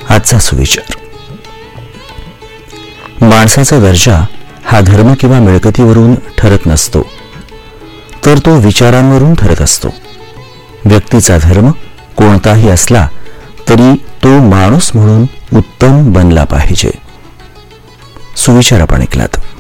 आजचा सुविचार. माणसाचा दर्जा हा धर्म किंवा मिळकतीवरून ठरत नसतो, तर तो विचारांवरून ठरत असतो. व्यक्तीचा धर्म कोणताही असला तरी तो माणूस म्हणून उत्तम बनला पाहिजे. सुविचार आपण ऐकलात.